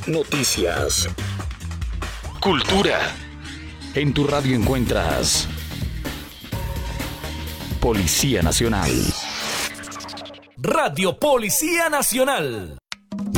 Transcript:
noticias, cultura. En tu radio encuentras Policía Nacional. Radio Policía Nacional.